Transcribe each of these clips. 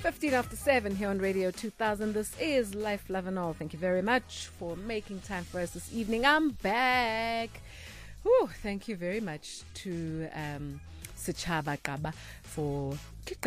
15 after 7 here on Radio 2000. This is Life, Love and All. Thank you very much for making time for us this evening. I'm back. Whew, thank you very much to Sechaba Kaba for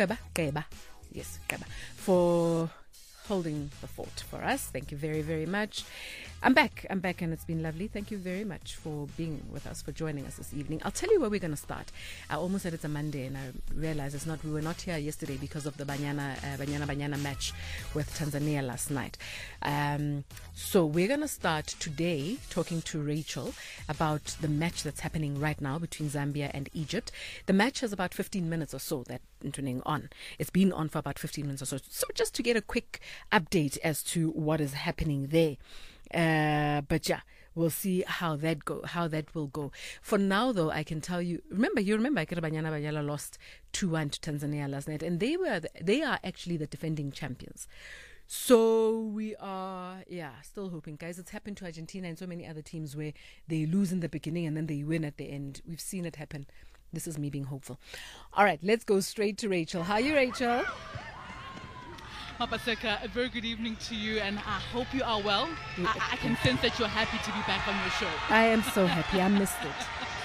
for holding the fort for us. Thank you very, very much. I'm back and it's been lovely. Thank you very much for being with us, for joining us this evening. I'll tell you where we're going to start. I almost said it's a Monday and I realized we were not here yesterday because of the Banyana match with Tanzania last night. So we're going to start today talking to Rachel about the match that's happening right now between Zambia and Egypt. The match has about 15 minutes or so that on. It's been on for about 15 minutes or so. So just to get a quick update as to what is happening there. But yeah, we'll see how that will go. For now, though, I can tell you. Remember Banyana lost 2-1 to Tanzania last night, and they are actually the defending champions. So we are, still hoping, guys. It's happened to Argentina and so many other teams where they lose in the beginning and then they win at the end. We've seen it happen. This is me being hopeful. All right, let's go straight to Rachel. How are you, Rachel? Mapaseka, a very good evening to you, and I hope you are well. I can sense that you're happy to be back on your show. I am so happy. I missed it.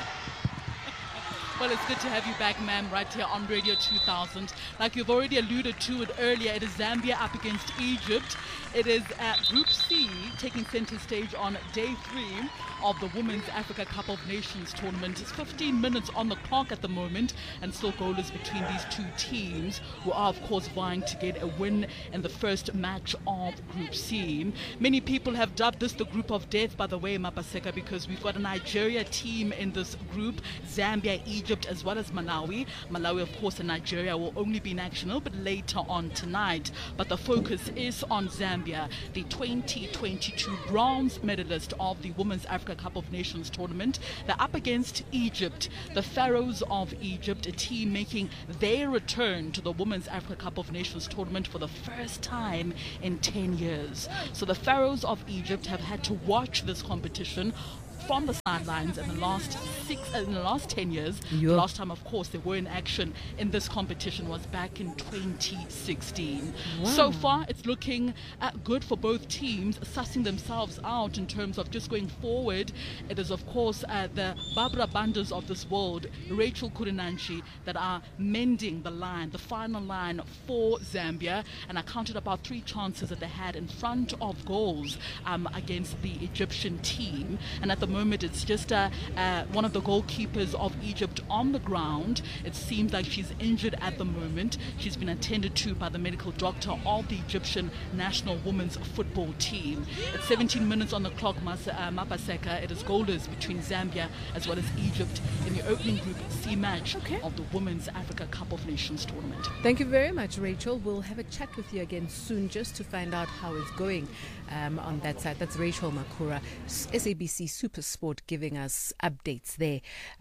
Well, it's good to have you back, ma'am, right here on Radio 2000. Like you've already alluded to it earlier, it is Zambia up against Egypt. It is Group C taking center stage on day 3 of the Women's Africa Cup of Nations tournament. It's 15 minutes on the clock at the moment, and still goalless between these two teams, who are, of course, vying to get a win in the first match of Group C. Many people have dubbed this the group of death, by the way, Mapaseka, because we've got a Nigeria team in this group, Zambia, Egypt, as well as Malawi. Malawi, of course, and Nigeria will only be in action a little bit later on tonight, but the focus is on Zambia, the 2022 bronze medalist of the Women's Africa Cup of Nations tournament. They're up against Egypt, the Pharaohs of Egypt, a team making their return to the Women's Africa Cup of Nations tournament for the first time in 10 years. So the Pharaohs of Egypt have had to watch this competition from the sidelines in the last 10 years. The last time, of course, they were in action in this competition was back in 2016. Wow. So far, it's looking good for both teams, sussing themselves out in terms of just going forward. It is, of course, the Barbara Bandas of this world, Rachel Kurinanchi, that are mending the line, the final line for Zambia. And I counted about 3 chances that they had in front of goals against the Egyptian team. And at the moment, it's just one of the goalkeepers of Egypt on the ground. It seems like she's injured at the moment. She's been attended to by the medical doctor of the Egyptian national women's football team. It's 17 minutes on the clock, Mapaseka. It is goalless between Zambia as well as Egypt in the opening Group C match of the Women's Africa Cup of Nations tournament. Thank you very much, Rachel. We'll have a chat with you again soon just to find out how it's going on that side. That's Rachel Makura, SABC Super Sport, giving us updates there.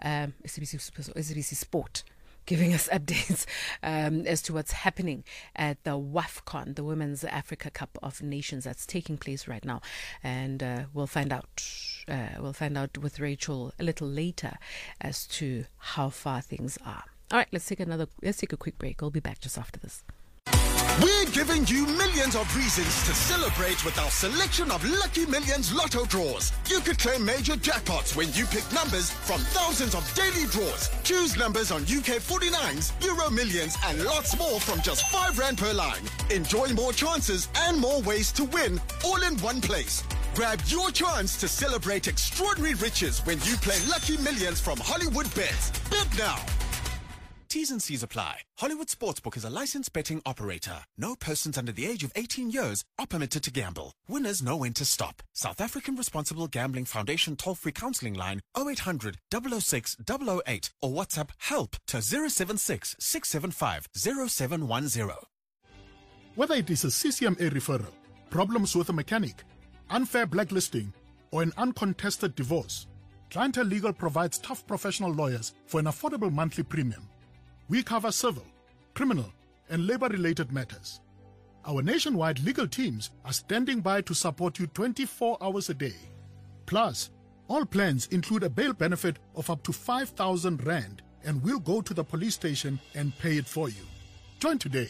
SABC Sport giving us updates as to what's happening at the WAFCON, the Women's Africa Cup of Nations, that's taking place right now. And we'll find out. We'll find out with Rachel a little later as to how far things are. All right, let's take a quick break. We'll be back just after this. We're giving you millions of reasons to celebrate with our selection of Lucky Millions Lotto draws. You could claim major jackpots when you pick numbers from thousands of daily draws. Choose numbers on UK 49s, Euro Millions and lots more from just R5 per line. Enjoy more chances and more ways to win all in one place. Grab your chance to celebrate extraordinary riches when you play Lucky Millions from Hollywood Bets. Bet now. T's and C's apply. Hollywood Sportsbook is a licensed betting operator. No persons under the age of 18 years are permitted to gamble. Winners know when to stop. South African Responsible Gambling Foundation toll-free counseling line 0800 006 008 or WhatsApp help to 076 675 0710. Whether it is a CCMA referral, problems with a mechanic, unfair blacklisting, or an uncontested divorce, Clientele Legal provides tough professional lawyers for an affordable monthly premium. We cover civil, criminal, and labor-related matters. Our nationwide legal teams are standing by to support you 24 hours a day. Plus, all plans include a bail benefit of up to 5,000 Rand, and we'll go to the police station and pay it for you. Join today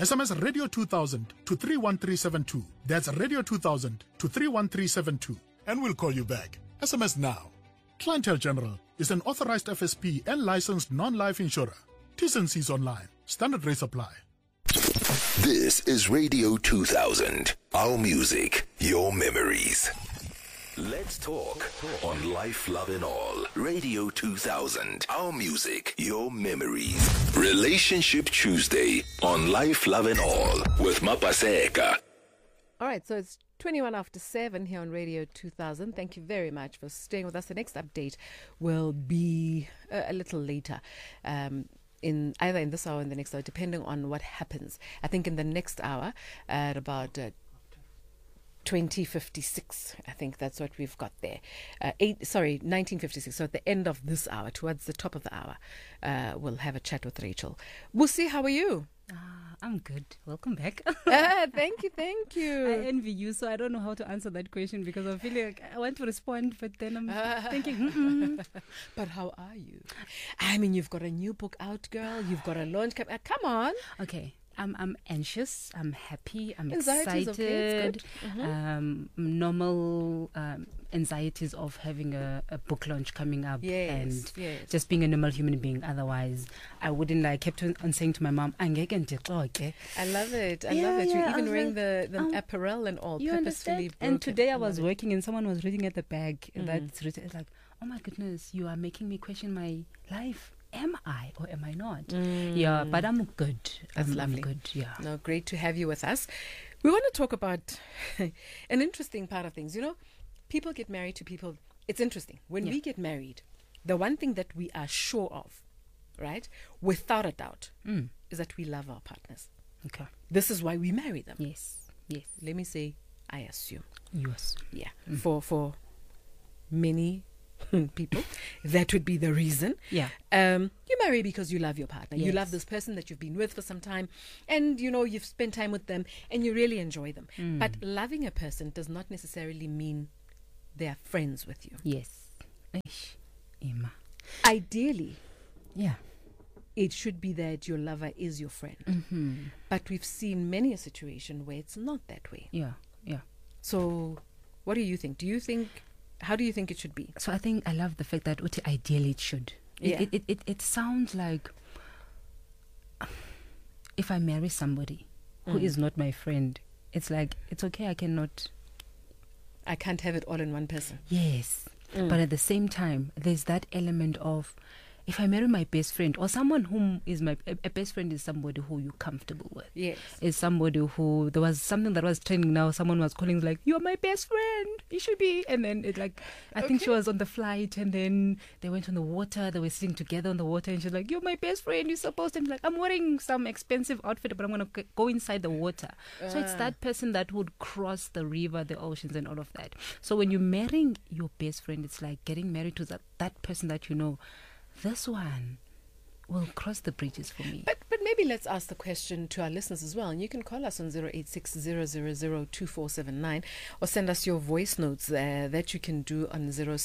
SMS Radio 2000 to 31372. That's Radio 2000 to 31372. And we'll call you back. SMS now. Clientele General is an authorized FSP and licensed non-life insurer. T's and C's online. Standard rates apply. This is Radio 2000. Our music, your memories. Let's talk on Life, Love and All. Radio 2000. Our music, your memories. Relationship Tuesday on Life, Love and All with Mapaseka. All right, so it's 21 after 7 here on Radio 2000. Thank you very much for staying with us. The next update will be a little later. In either in this hour or in the next hour, depending on what happens. I think in the next hour at about 20:56, I think that's what we've got there. 19:56. So at the end of this hour, towards the top of the hour, we'll have a chat with Rachel. Busi, how are you? I'm good. Welcome back. Thank you. I envy you, so I don't know how to answer that question because I feel like I want to respond, but then I'm thinking, But how are you? I mean, you've got a new book out, girl. You've got a launch. Come on. Okay. I'm anxious. I'm happy. I'm Anxiety's excited. okay, it's Normal anxieties of having a book launch coming up and yes. just being a normal human being. Otherwise, I wouldn't like. Kept on saying to my mom, okay. I love it. I Yeah, love it. yeah, You're I even was wearing like, the apparel and all, You purposefully understand? broken. And today I Love was it. working and someone was reading at the back that's written. It's like, oh my goodness, you are making me question my life. Am I or am I not? Yeah, but I'm good. That's I'm lovely. good, yeah. No, great to have you with us. We want to talk about an interesting part of things. You know, people get married to people. It's interesting. When we get married, the one thing that we are sure of, right, without a doubt, is that we love our partners. Okay. This is why we marry them. Yes. Let me say, I assume. Yes. Yeah. For many people, that would be the reason. Yeah. You marry because you love your partner. You Yes. love this person that you've been with for some time, and you know you've spent time with them and you really enjoy them. But loving a person does not necessarily mean they're friends with you. Yes. Eish, Emma. Ideally, Yeah. it should be that your lover is your friend. But we've seen many a situation where it's not that way. Yeah. So what do you think? How do you think it should be? So I think I love the fact that ideally it should. Yeah. It sounds like if I marry somebody who is not my friend, it's like, it's okay, I can't have it all in one person. Yes. But at the same time, there's that element of, if I marry my best friend or someone whom is a best friend is somebody who you're comfortable with. Yes. Is somebody who, there was something that was trending now, someone was calling like, you're my best friend, you should be. And then it like, I think she was on the flight and then they went on the water, they were sitting together on the water and she's like, you're my best friend, you're supposed to be like, I'm wearing some expensive outfit, but I'm going to go inside the water. So it's that person that would cross the river, the oceans and all of that. So when you're marrying your best friend, it's like getting married to that person that you know, this one will cross the bridges for me. But maybe let's ask the question to our listeners as well. And you can call us on 086-000-2479 or send us your voice notes that you can do on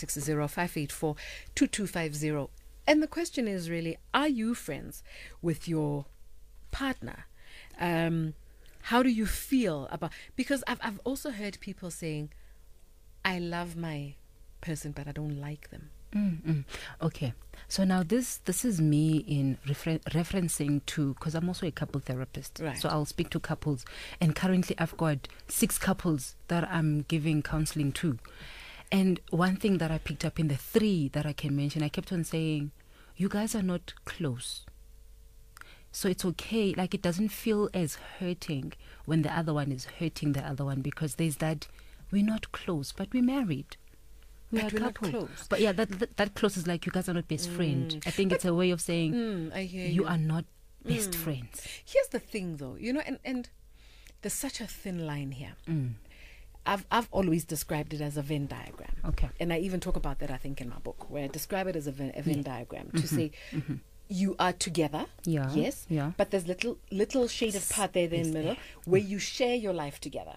060-584-2250. And the question is really, are you friends with your partner? How do you feel about... Because I've also heard people saying, I love my person, but I don't like them. Okay, so now this is me in referencing to, because I'm also a couple therapist, right. So I'll speak to couples, and currently I've got 6 couples that I'm giving counseling to. And one thing that I picked up in the 3 that I can mention, I kept on saying, you guys are not close, so it's okay. Like, it doesn't feel as hurting when the other one is hurting the other one, because there's that, we're not close but we're married. We are But we're not couple. close. But yeah, that close is like, you guys are not best friend. I think it's a way of saying I hear you are not best friends. Here's the thing, though, you know, and there's such a thin line here. I've always described it as a Venn diagram. Okay. And I even talk about that, I think, in my book, where I describe it as a Venn diagram to say you are together, Yeah, yes, yeah. but there's little shaded part there in the middle where you share your life together. Yeah.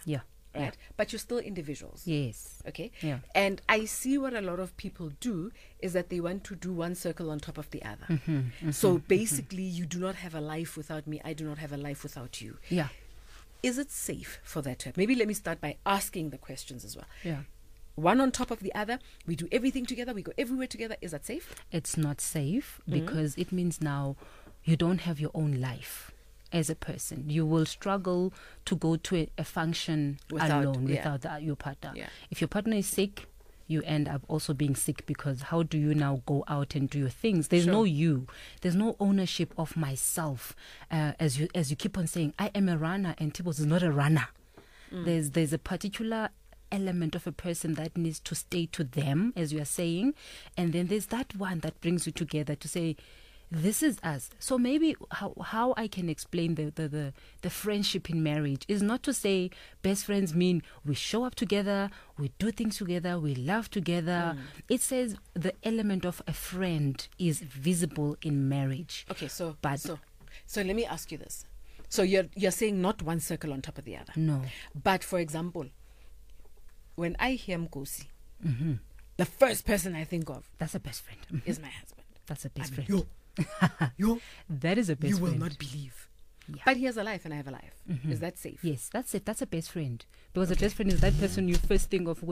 right? Yeah. But you're still individuals. Yes. Okay. Yeah. And I see what a lot of people do is that they want to do one circle on top of the other. So basically, you do not have a life without me. I do not have a life without you. Yeah. Is it safe for that to happen? Maybe let me start by asking the questions as well. Yeah. One on top of the other. We do everything together. We go everywhere together. Is that safe? It's not safe because it means now you don't have your own life as a person. You will struggle to go to a function alone without your partner. Yeah. If your partner is sick, you end up also being sick because how do you now go out and do your things? There's no you. There's no ownership of myself. As you keep on saying, I am a runner and Tibos is not a runner. There's a particular element of a person that needs to stay to them, as you are saying, and then there's that one that brings you together to say, this is us. So maybe how I can explain the friendship in marriage is not to say best friends mean we show up together, we do things together, we love together. It says the element of a friend is visible in marriage. Okay, so let me ask you this. So you're saying not one circle on top of the other. No. But for example, when I hear Mkosi, the first person I think of That's a best friend. is my husband. That's a best I mean, friend. Yo, That is a best you friend. will not believe. Yeah. But he has a life and I have a life. Is that safe? Yes, that's it. That's a best friend. Because a best friend is that person you first think of.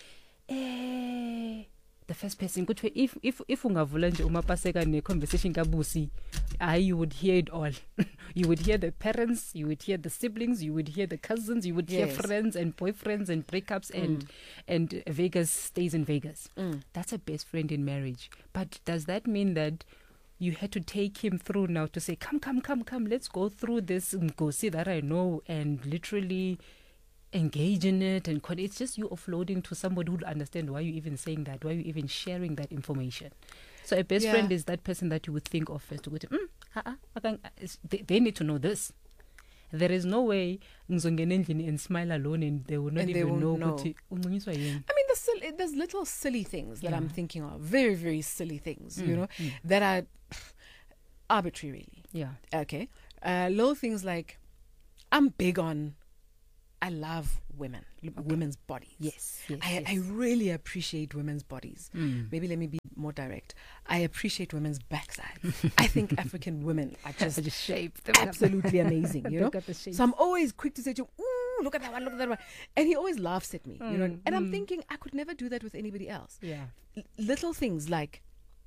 The first person. If ungavula nje umapaseka ne conversation kabusi, you would hear it all. You would hear the parents, you would hear the siblings, you would hear the cousins, you would hear friends and boyfriends and breakups and Vegas stays in Vegas. That's a best friend in marriage. But does that mean that you had to take him through now to say, come, let's go through this Ngosi that I know and literally engage in it? And it's just you offloading to somebody who will understand why you even saying that, why you even sharing that information. So a best friend is that person that you would think of first to go to, they need to know this. There is no way ngizongena and smile alone and they will not And they even know. won't know. Uncunyiswa yini. I mean, there's little silly things that I'm thinking of. Very, very silly things, you know, that are arbitrary, really. Yeah. Okay. Little things like, I'm big on, I love women, women's bodies. Yes. I really appreciate women's bodies. Maybe let me be more direct. I appreciate women's backsides. I think African women are just shaped. absolutely amazing, you know. Look at the shapes. So I'm always quick to say to him, ooh, look at that one, look at that one. And he always laughs at me, you know. And I'm thinking I could never do that with anybody else. Yeah. Little things like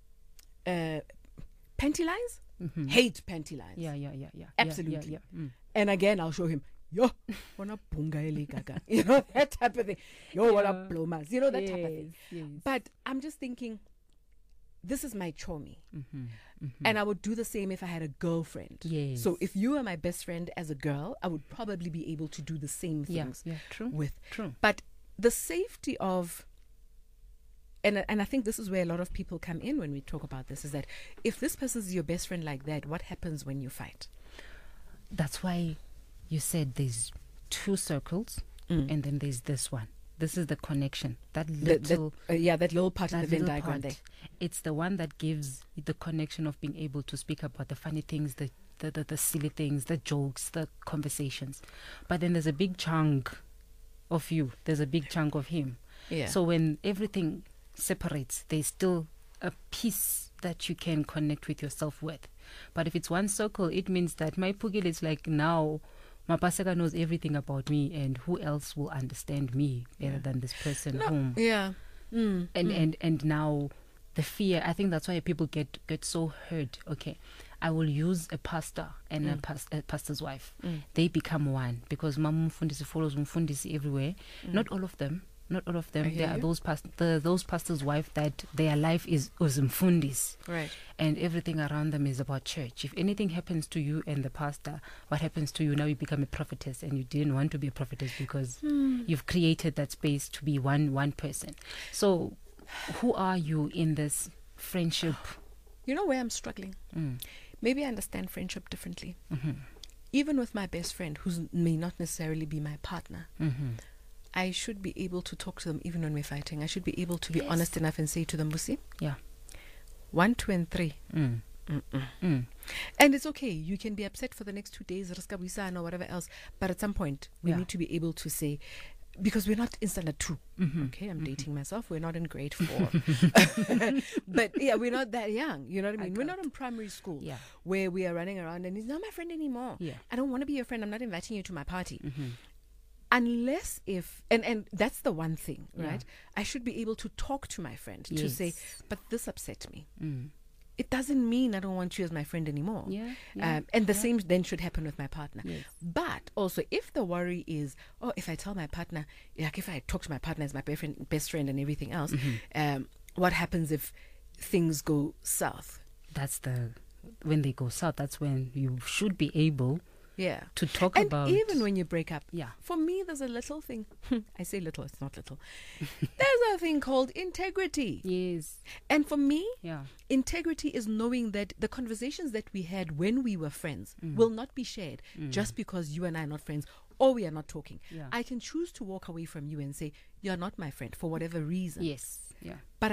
panty lines. Hate panty lines. Yeah. Absolutely. Yeah. And again, I'll show him, yo, wanna bunga ele gaga. You know, that type of thing. Yo, wanna blomas. You know, that type of thing. Yes. But I'm just thinking, this is my chomi. And I would do the same if I had a girlfriend. Yes. So if you are my best friend as a girl, I would probably be able to do the same things true. with. True. But the safety of, and I think this is where a lot of people come in when we talk about this, is that if this person is your best friend like that, what happens when you fight? That's why you said there's two circles and then there's this one. This is the connection. That little that little part of the Venn little diagram part. It's the one that gives the connection of being able to speak about the funny things, the silly things, the jokes, the conversations. But then there's a big chunk of you. There's a big chunk of him. Yeah. So when everything separates, there's still a piece that you can connect with yourself with. But if it's one circle, it means that my Pugil is like, now Mapaseka knows everything about me, and who else will understand me better than this person? Whom? Yeah. And now the fear, I think that's why people get so hurt. Okay, I will use a pastor and a pastor's wife. They become one because Mama Mfundisi follows Mfundisi everywhere. Not all of them. There are those pastors' wife that their life is Mfundis. Right. And everything around them is about church. If anything happens to you and the pastor, what happens to you? Now you become a prophetess, and you didn't want to be a prophetess because you've created that space to be one person. So who are you in this friendship? You know where I'm struggling? Maybe I understand friendship differently. Even with my best friend, who may not necessarily be my partner, I should be able to talk to them even when we're fighting. I should be able to be honest enough and say to them, Busi, 1, 2, and 3. And it's okay. You can be upset for the next 2 days, or whatever else. But at some point, we need to be able to say, because we're not in standard 2. Okay, I'm dating myself. We're not in grade 4. But yeah, we're not that young. You know what I mean? We're not in primary school where we are running around and he's not my friend anymore. Yeah. I don't want to be your friend. I'm not inviting you to my party. Unless if, and that's the one thing, right? I should be able to talk to my friend to say, but this upset me. It doesn't mean I don't want you as my friend anymore. And the same then should happen with my partner. But also, if the worry is, if I tell my partner, like if I talk to my partner as my best friend and everything else, what happens if things go south? When they go south, that's when you should be able to talk and about. Even when you break up, for me, there's a little thing. I say little, it's not little. There's a thing called integrity. Yes. And for me, integrity is knowing that the conversations that we had when we were friends will not be shared just because you and I are not friends or we are not talking. I can choose to walk away from you and say, you're not my friend for whatever reason. Yes. But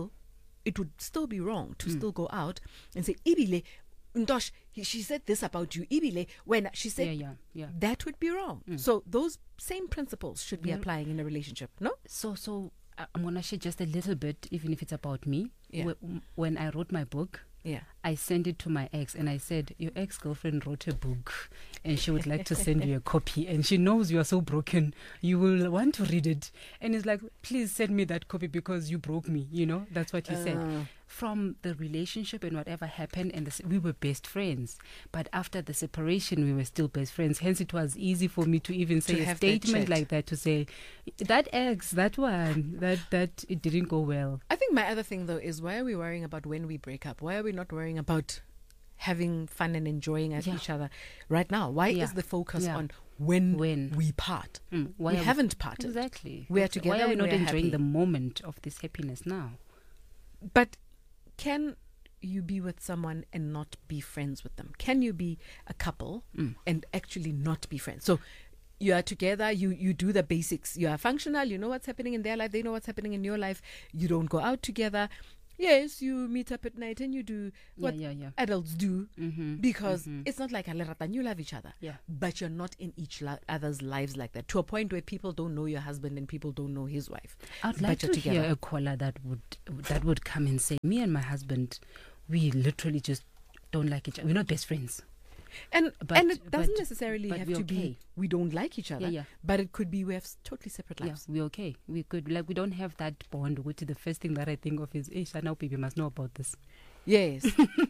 it would still be wrong to still go out and say, Ibile, Ndosh, she said this about you, Ibile, when she said that would be wrong. So those same principles should be applying in a relationship, no? So I'm going to share just a little bit, even if it's about me. When I wrote my book, I sent it to my ex and I said, your ex-girlfriend wrote a book and she would like to send you a copy and she knows you are so broken, you will want to read it. And it's like, please send me that copy because you broke me, that's what he said. From the relationship and whatever happened, and we were best friends. But after the separation, we were still best friends. Hence, it was easy for me to even say a statement like that, to say, that ex, that one, that it didn't go well. I think my other thing, though, is why are we worrying about when we break up? Why are we not worrying about having fun and enjoying each other right now? Why is the focus on when we part? We haven't parted. Exactly. We are together. Why are we not enjoying happy? the moment of this happiness now? But can you be with someone and not be friends with them? Can you be a couple and actually not be friends? So you are together, you do the basics. You are functional, you know what's happening in their life, they know what's happening in your life. You don't go out together. Yes, you meet up at night and you do what adults do because it's not like you love each other. But you're not in each other's lives like that, to a point where people don't know your husband and people don't know his wife. I'd like to hear a caller that would come and say, me and my husband, we literally just don't like each other. We're not best friends. And it doesn't necessarily have to be we don't like each other, but it could be we have totally separate lives. We're okay. We could, we don't have that bond, which the first thing that I think of is, now people must know about this. Yes.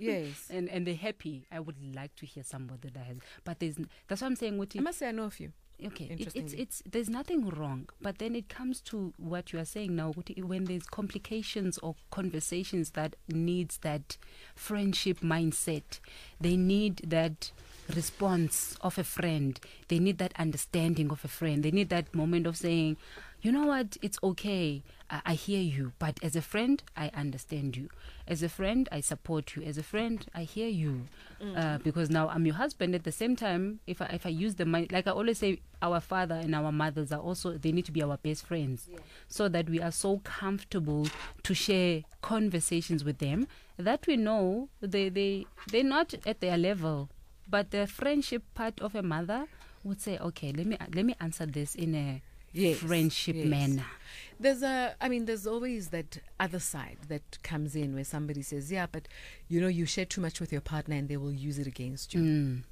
And they're happy. I would like to hear somebody that has, but that's what I'm saying. I must say I know of you. Okay, it's there's nothing wrong, but then it comes to what you are saying now. When there's complications or conversations that needs that friendship mindset, they need that response of a friend. They need that understanding of a friend. They need that moment of saying, you know what, it's okay. I hear you, but as a friend, I understand you. As a friend, I support you. As a friend, I hear you. Because now I'm your husband. At the same time, if I use the mind, like I always say, our father and our mothers are also, they need to be our best friends, so that we are so comfortable to share conversations with them that we know they're not at their level, but the friendship part of a mother would say, okay, let me answer this in a friendship manner. There's always that other side that comes in where somebody says, but you share too much with your partner and they will use it against you.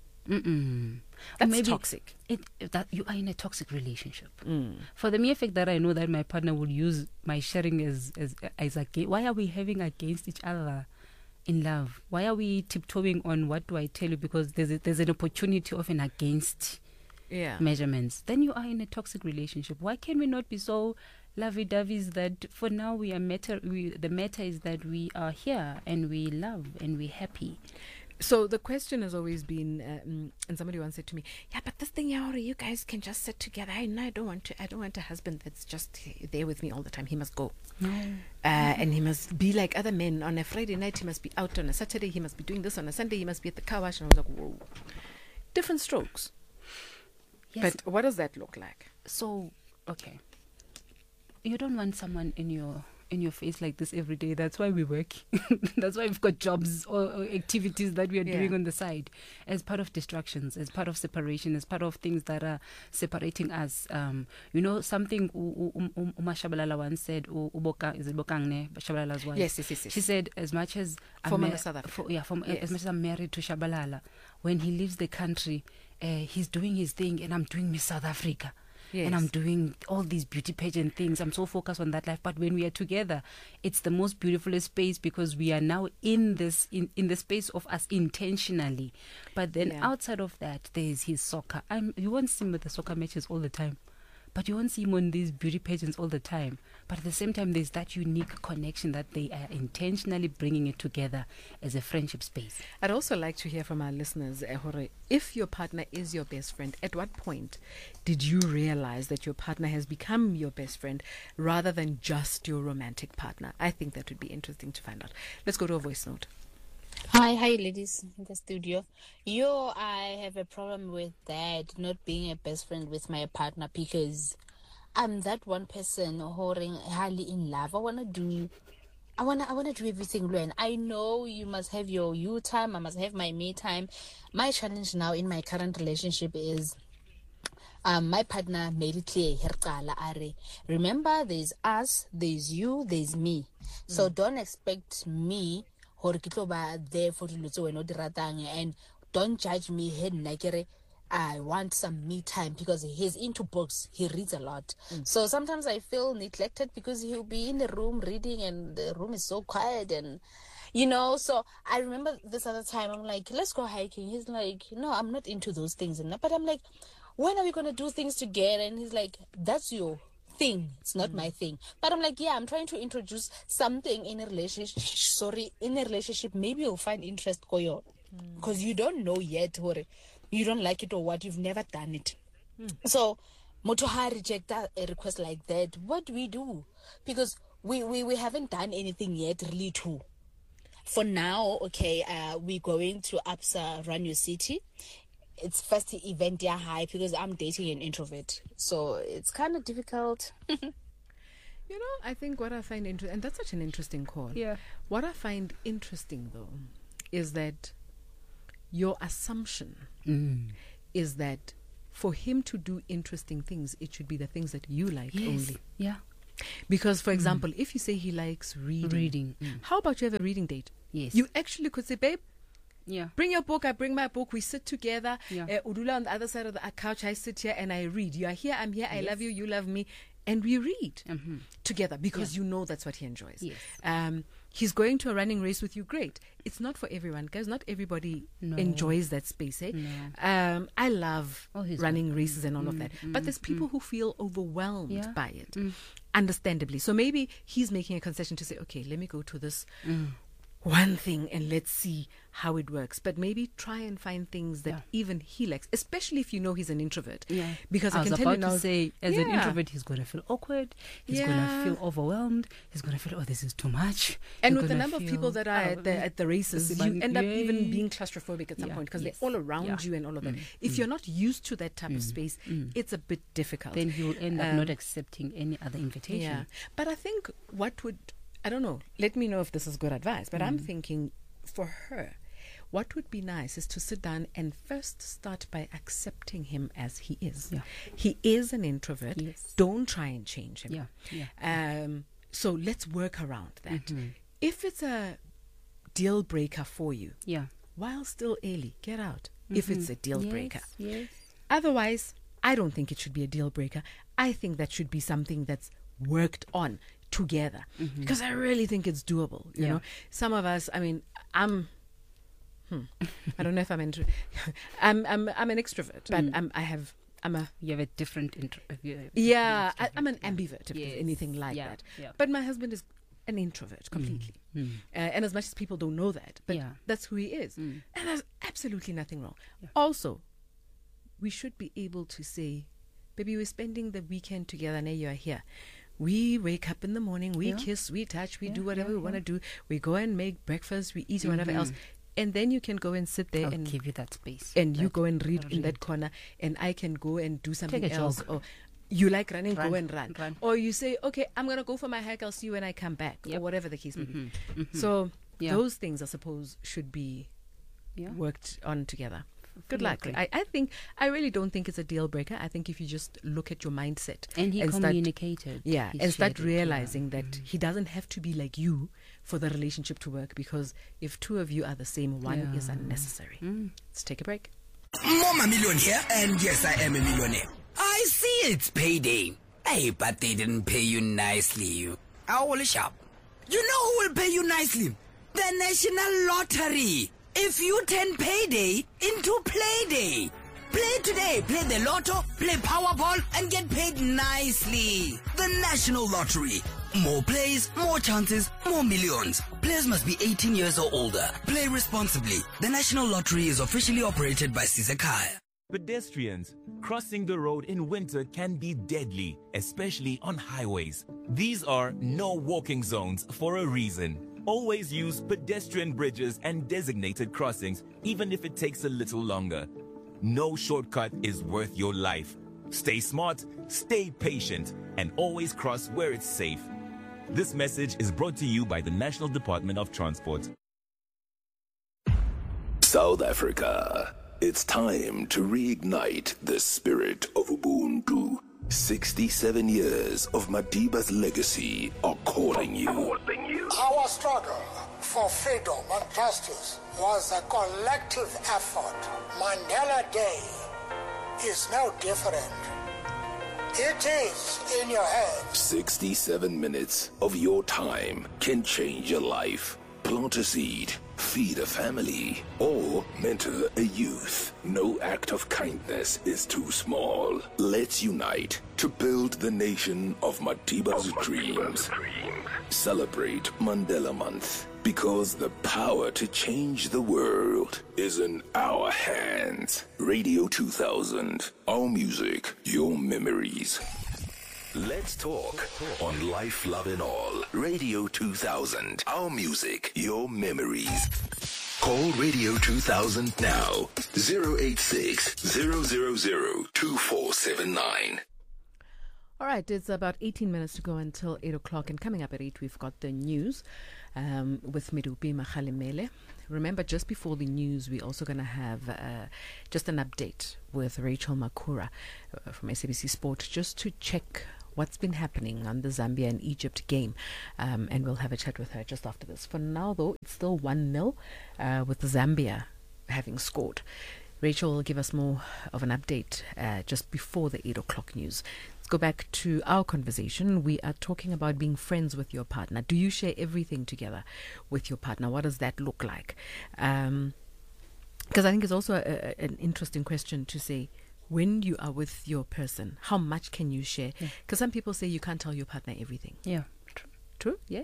That's toxic. That you are in a toxic relationship. For the mere fact that I know that my partner will use my sharing as why are we having against each other in love? Why are we tiptoeing on what do I tell you? Because there's an opportunity of an against measurements. Then you are in a toxic relationship. Why can we not be so lovey-doveys that for now the matter is that we are here and we love and we're happy? So the question has always been, and somebody once said to me, but this thing, you guys can just sit together. I don't want a husband that's just there with me all the time. He must go. No. And he must be like other men. On a Friday night, he must be out. On a Saturday, he must be doing this. On a Sunday, he must be at the car wash. And I was like, whoa. Different strokes. Yes. But what does that look like? So, okay. You don't want someone in your in your face like this every day. That's why we work. That's why we've got jobs or activities that we are doing on the side as part of distractions, as part of separation, as part of things that are separating us. You know, something Uma Shabalala once said, is it Bokangne, Shabalala's wife? Yes. She said, as much as Former South Africa. as much as I'm married to Shabalala, when he leaves the country, he's doing his thing and I'm doing Miss South Africa. Yes. And I'm doing all these beauty pageant things. I'm so focused on that life. But when we are together, it's the most beautiful space because we are now in this in the space of us intentionally. But then outside of that, there's his soccer. You won't see him at the soccer matches all the time. But you won't see him on these beauty pageants all the time. But at the same time, there's that unique connection that they are intentionally bringing it together as a friendship space. I'd also like to hear from our listeners, Hore, if your partner is your best friend, at what point did you realize that your partner has become your best friend rather than just your romantic partner? I think that would be interesting to find out. Let's go to a voice note. Hi ladies in the studio. I have a problem with that, not being a best friend with my partner, because I'm that one person whoring highly in love. I wanna do everything, and I know you must have your you time, I must have my me time. My challenge now in my current relationship is my partner made it clear, remember, there's us, there's you, there's me. So don't expect me there for and don't judge me. I want some me time because he's into books. He reads a lot. So sometimes I feel neglected because he'll be in the room reading and the room is so quiet, and so I remember this other time I'm like, let's go hiking. He's like, no, I'm not into those things. But I'm like, when are we going to do things together? And he's like, that's your thing, it's not my thing. But I'm like, I'm trying to introduce something in a relationship. Maybe you'll find interest, Koyo, because you don't know yet, or you don't like it or what, you've never done it. So Motoha reject a request like that. What do we do? Because we haven't done anything yet really too. For now, we're going to APSA Run Your City. It's first event high because I'm dating an introvert, so it's kind of difficult. I think what I find interesting, and that's such an interesting call. Yeah. What I find interesting though is that your assumption is that for him to do interesting things, it should be the things that you like only. Yeah. Because, for example, if you say he likes reading. How about you have a reading date? Yes. You actually could say, babe, bring your book, I bring my book, we sit together. Yeah. Udula on the other side of the couch, I sit here and I read. You are here, I'm here, I love you, you love me. And we read together because you know that's what he enjoys. Yes. He's going to a running race with you, great. It's not for everyone, guys. Not everybody enjoys that space. No. I love running races and all of that. But there's people who feel overwhelmed by it, understandably. So maybe he's making a concession to say, okay, let me go to this one thing and let's see how it works. But maybe try and find things that even he likes, especially if you know he's an introvert. Yeah. Because I can tell you now, to say, as an introvert, he's going to feel awkward. He's going to feel overwhelmed. He's going to feel, this is too much. And with the number of people that are at the races, you end up even being claustrophobic at some point because they're all around you and all of that. If you're not used to that type of space, it's a bit difficult. Then you'll end up not accepting any other invitation. Yeah. But I think I don't know, let me know if this is good advice, but I'm thinking for her, what would be nice is to sit down and first start by accepting him as he is. Yeah. He is an introvert. Yes. Don't try and change him. So let's work around that. If it's a deal breaker for you, while still early, get out. If it's a deal breaker. Yes. Otherwise, I don't think it should be a deal breaker. I think that should be something that's worked on together, because I really think it's doable. You know, some of us, I mean, I don't know if I'm an extrovert, but you have a different I'm an ambivert, if there's anything like that. But my husband is an introvert completely, and as much as people don't know that, but that's who he is, and there's absolutely nothing wrong. Also, we should be able to say, baby, we're spending the weekend together, now you are here. We wake up in the morning, we kiss, we touch, we do whatever we want to do. We go and make breakfast, we eat whatever else. And then you can go and sit there and give you that space. And you go and read in that corner, and I can go and do something else. Or you like running, go Run, and run. run. Or you say, okay, I'm going to go for my hike, I'll see you when I come back, or whatever the case may be. So Yeah. those things, I suppose, should be worked on together. Good luck. agree. I really don't think it's a deal breaker. I think if you just look at your mindset And he start, communicated. He and start shared it, yeah. realizing that he doesn't have to be like you for the relationship to work, because if two of you are the same, one is unnecessary. Let's take a break. Mom, a millionaire, and yes, I am a millionaire. I see it's payday. Hey, but they didn't pay you nicely. Owl sharp. You know who will pay you nicely? The National Lottery. If you turn payday into playday. Play today, play the lotto, play Powerball, and get paid nicely. The National Lottery. More plays, more chances, more millions. Players must be 18 years or older. Play responsibly. The National Lottery is officially operated by Sizakaya. Pedestrians, crossing the road in winter can be deadly, especially on highways. These are no walking zones for a reason. Always use pedestrian bridges and designated crossings, even if it takes a little longer. No shortcut is worth your life. Stay smart, stay patient, and always cross where it's safe. This message is brought to you by the National Department of Transport. South Africa. It's time to reignite the spirit of Ubuntu. 67 years of Madiba's legacy are calling you. Our struggle for freedom and justice was a collective effort. Mandela Day is no different. It is in your hands. 67 minutes of your time can change your life. Plant a seed, feed a family, or mentor a youth. No act of kindness is too small. Let's unite to build the nation of Madiba's dreams. Celebrate Mandela Month, because the power to change the world is in our hands. Radio 2000, our music, your memories. Let's talk on Life, Love and All. Radio 2000, our music, your memories. Call Radio 2000 now. 086-000-2479. All right, it's about 18 minutes to go until 8 o'clock. And coming up at 8, we've got the news with Medupi Makhalemele. Remember, just before the news, we're also going to have just an update with Rachel Makura from SABC Sport, just to check what's been happening on the Zambia and Egypt game. And we'll have a chat with her just after this. For now, though, it's still 1-0 with Zambia having scored. Rachel will give us more of an update just before the 8 o'clock news. Let's go back to our conversation. We are talking about being friends with your partner. Do you share everything together with your partner? What does that look like? Because I think it's also an interesting question to say, when you are with your person, how much can you share? Because some people say you can't tell your partner everything. Yeah. True? Yeah.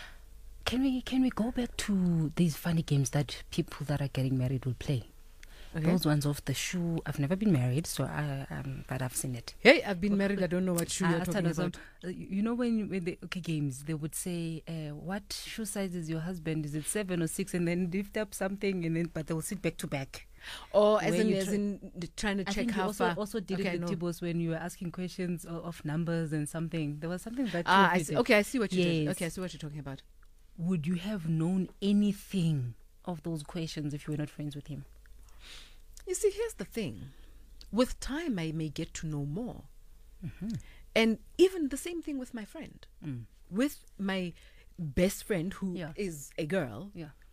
Can we go back to these funny games that people that are getting married will play? Okay. Those ones off the shoe. I've never been married, so but I've seen it. Hey, I've been married. I don't know what shoe you're talking about. You know, when the games, they would say, "What shoe size is your husband? Is it 7 or 6?" And then lift up something, and then but they will sit back to back. Or as in trying to check how far. I also did it with Tibos when you were asking questions of numbers and something. There was something that. I see. Okay, I see what you did. Yes. Okay, I see what you're talking about. Would you have known anything of those questions if you were not friends with him? You see, here's the thing. With time, I may get to know more. Mm-hmm. And even the same thing with my friend. With my best friend, who is a girl,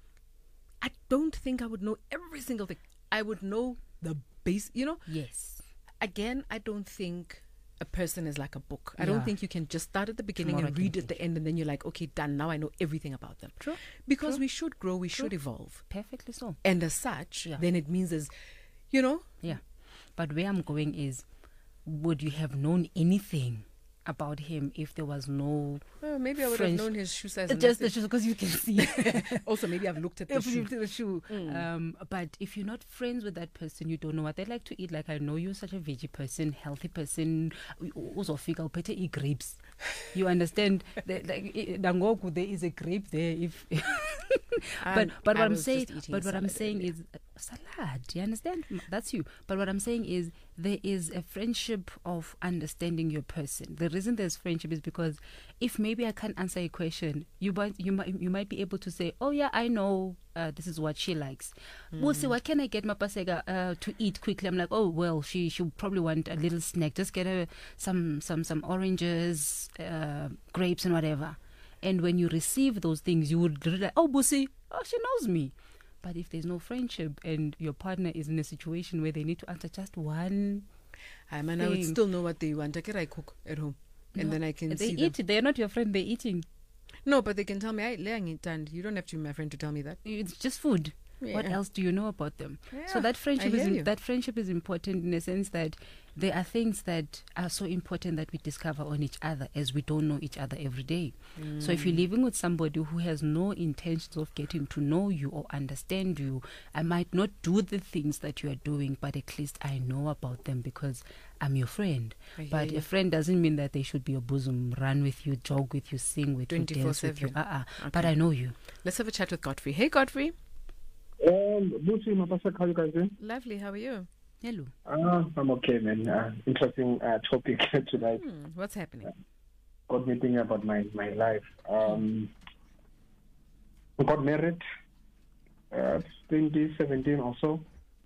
I don't think I would know every single thing. I would know the base, Yes. Again, I don't think a person is like a book. I don't think you can just start at the beginning and read at the end, and then you're like, okay, done. Now I know everything about them. True. Because we should grow, we should evolve. Perfectly so. And as such, then it means Yeah. But where I'm going is, would you have known anything about him if there was no maybe I would have known his shoe size. Just because you can see. Also, maybe I've looked at the shoe. But if you're not friends with that person, you don't know what they like to eat. Like, I know you're such a veggie person, healthy person. Also, figure better eat grapes. You understand? There is a grape there. If but what I'm saying is, salad. You understand? That's you. But what I'm saying is there is a friendship of understanding your person. The reason there's friendship is because if maybe I can't answer a question, you might be able to say, oh yeah, I know this is what she likes. We'll see, what can I get Mapasega to eat quickly? I'm like, oh well, she probably want a little snack. Just get her some oranges, grapes and whatever. And when you receive those things, you would realize, oh Busi, oh she knows me. But if there's no friendship and your partner is in a situation where they need to answer just one I would still know what they want. I cook at home. And then I can they see eat. them. They're not your friend, they're eating. No, but they can tell me, you don't have to be my friend to tell me that. It's just food. Yeah. What else do you know about them? Yeah, So that friendship I hear you. that friendship is important in the sense that there are things that are so important that we discover on each other as we don't know each other every day. So if you're living with somebody who has no intentions of getting to know you or understand you, I might not do the things that you are doing, but at least I know about them because I'm your friend. I hear But you. a friend doesn't mean that they should be your bosom, run with you, jog with you, sing with you, dance with you. 24/7. But I know you. Let's have a chat with Godfrey. Hey, Godfrey. Busi, Mapasek, how you guys doing? Lovely. How are you? Hello. I'm okay, man. Interesting topic tonight. What's happening? Got me thinking about my life. We got married 2017 or so.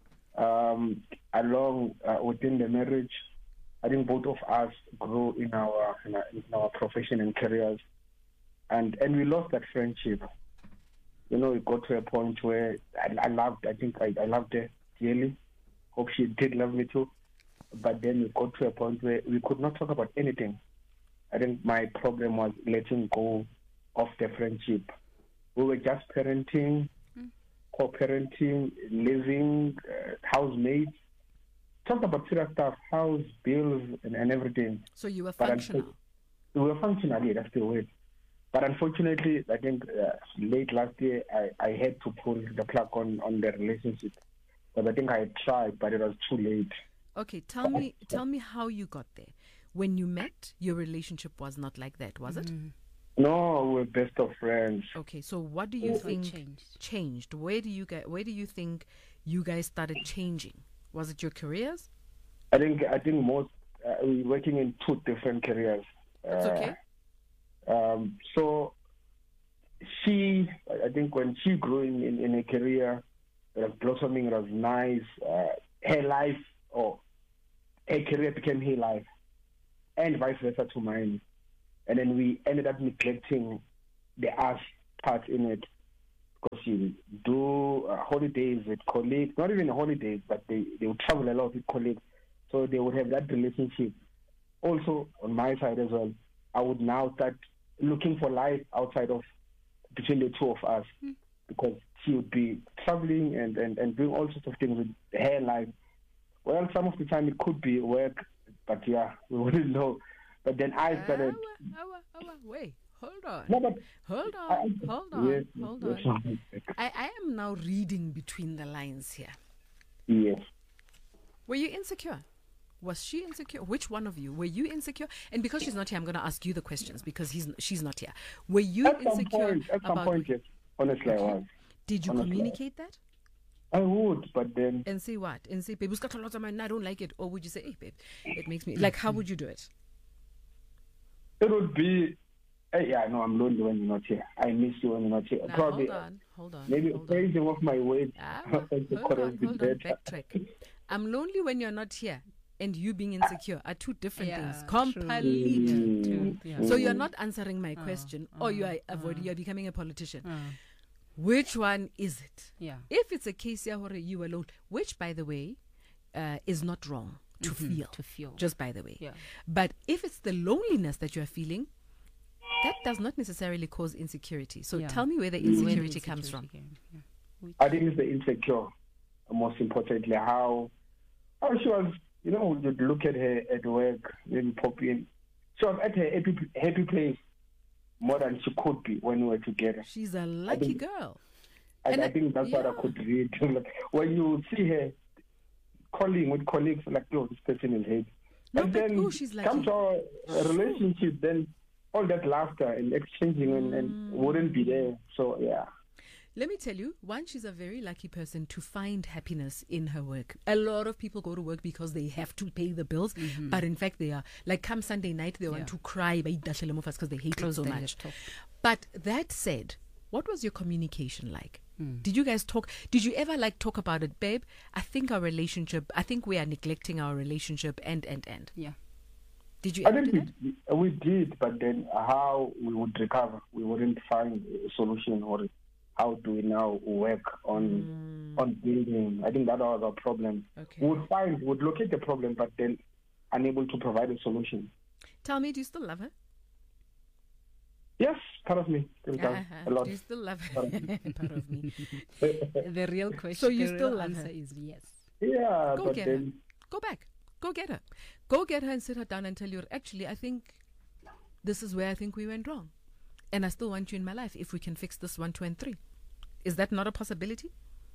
Along within the marriage, I think both of us grew in our profession and careers, and we lost that friendship. You know, it got to a point where I loved her dearly. Hope she did love me too. But then it got to a point where we could not talk about anything. I think my problem was letting go of the friendship. We were just parenting, co-parenting, living, housemates. Talked about serious stuff, house, bills, and everything. So you were But functional. we were functional, yeah, that's the word. But unfortunately, I think late last year, I had to pull the plug on the relationship. But I think I had tried, but it was too late. Okay, tell me how you got there. When you met, your relationship was not like that, was it? No, we were best of friends. Okay, so what do you think changed? Where do you think you guys started changing? Was it your careers? I think most we're working in two different careers. That's okay. So I think when she grew in a career, it was blossoming, it was nice. Her life or her career became her life, and vice versa to mine. And then we ended up neglecting the us part in it, because she do holidays with colleagues, not even holidays, but they would travel a lot with colleagues, so they would have that relationship. Also, on my side as well, I would now start looking for life outside of between the two of us, because she would be traveling and doing all sorts of things with her life. Well, some of the time it could be work, but yeah, we wouldn't know. But then I started. Wait, hold on. No, but hold on. Yes, Hold yes, on. I am now reading between the lines here. Yes. Were you insecure? Was she insecure? Which one of you? Were you insecure? And because she's not here, I'm going to ask you the questions because she's not here. Were you insecure? At some point, yes. Honestly, I was. Did you communicate that? I would, but then. And say what? And say, babe, I don't like it. Or would you say, hey, babe, it makes me. Like, how would you do it? It would be, hey, yeah, no, I'm lonely when you're not here. I miss you when you're not here. Now, Probably. Hold on. Maybe phrasing off my words. Hold on. Backtrack. I'm lonely when you're not here. And you being insecure are two different things. Completely. So you're not answering my question, or you are avoiding. You're becoming a politician. Which one is it? Yeah. If it's a case here where you alone, which by the way, is not wrong to feel. Just by the way. Yeah. But if it's the loneliness that you're feeling, that does not necessarily cause insecurity. So tell me where the insecurity comes from. I think it's the insecure, most importantly. How she was. You know, you'd look at her at work, maybe pop in. She was at her happy place more than she could be when we were together. She's a lucky girl. I think that's what I could read. Like, when you see her calling with colleagues, like, yo, this person is happy. No, and but then she's lucky. come to our relationship, then all that laughter and exchanging and wouldn't be there. So, yeah. Let me tell you, one, she's a very lucky person to find happiness in her work. A lot of people go to work because they have to pay the bills, but in fact they are, like come Sunday night, they want to cry because they hate it so much. But that said, what was your communication like? Did you guys talk? Did you ever talk about it, babe? I think we are neglecting our relationship and. Yeah. Did you I ever think do that? we did, but then how we would recover, we wouldn't find a solution, or how do we now work on building. I think that was our problem. Okay. We'd locate the problem, but then unable to provide a solution. Tell me, do you still love her? Yes, part of me still does a lot. Do you still love her? Part of me. The real question. So you still love answer her? is yes. Yeah, Go but get then her. Go back. Go get her. Go get her and sit her down and tell you, actually, I think this is where I think we went wrong. And I still want you in my life if we can fix this 1, 2, and 3. Is that not a possibility?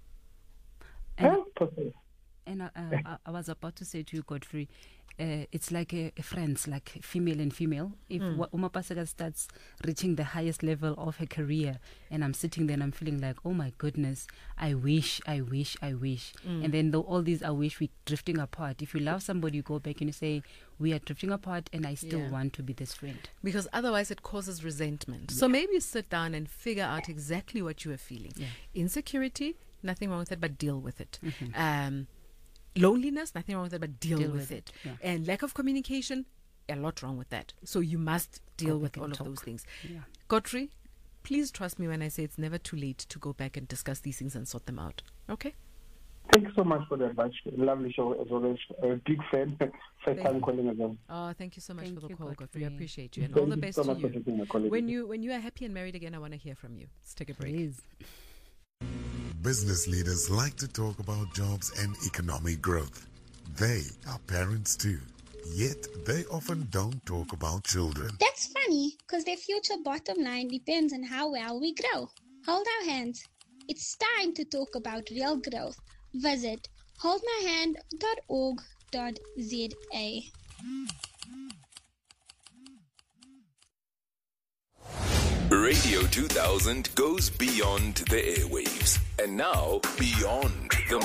And I was about to say to you, Godfrey, it's like a friends, like female and female. If Uma Paseka starts reaching the highest level of her career, and I'm sitting there and I'm feeling like, oh my goodness, I wish. And then all these I wish, we drifting apart. If you love somebody, you go back and you say, we are drifting apart and I still want to be this friend. Because otherwise it causes resentment. So maybe sit down and figure out exactly what you are feeling. Insecurity, nothing wrong with it, but deal with it. Loneliness, nothing wrong with it, but deal with it. And lack of communication, a lot wrong with that. So you must deal with all of those things. Godfrey, please trust me when I say it's never too late to go back and discuss these things and sort them out. Okay? Thank you so much for the advice. Lovely show as always. A big fan. First time calling again. Oh, thank you so much for the call, Godfrey. I appreciate you. And all the best to you. When you are happy and married again, I want to hear from you. Let's take a break. Please. Business leaders like to talk about jobs and economic growth. They are parents too, yet they often don't talk about children. That's funny, because their future bottom line depends on how well we grow. Hold our hands. It's time to talk about real growth. Visit holdmyhand.org.za. Radio 2000 goes beyond the airwaves and now beyond the